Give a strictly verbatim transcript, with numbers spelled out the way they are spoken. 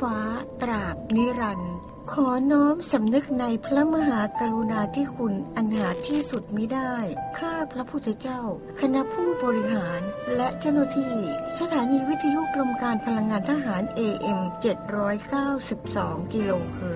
ฟ้าตราบนิรันดร์ขอน้อมสำนึกในพระมหากรุณาธิคุณอันหาที่สุดมิได้ข้าพระพุทธเจ้าคณะผู้บริหารและเจ้าหน้าที่สถานีวิทยุกรมการพลังงานทหาร เอ เอ็ม เจ็ดร้อยเก้าสิบสอง กิโลเฮิรตซ์